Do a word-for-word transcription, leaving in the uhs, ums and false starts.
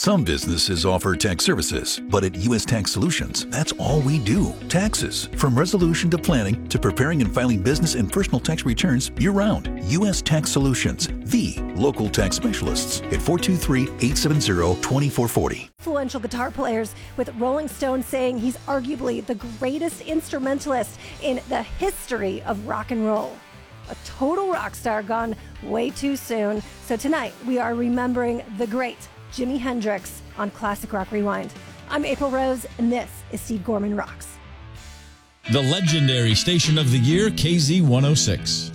Some businesses offer tax services, but at U S Tax Solutions, that's all we do. Taxes. From resolution to planning to preparing and filing business and personal tax returns year-round. U S Tax Solutions, the local tax specialists at four two three, eight seven zero, two four four zero. Influential guitar players, with Rolling Stone saying he's arguably the greatest instrumentalist in the history of rock and roll. A total rock star gone way too soon. So tonight we are remembering the great Jimi Hendrix on Classic Rock Rewind. I'm April Rose, and this is Steve Gorman Rocks. The legendary station of the year, K Z one oh six.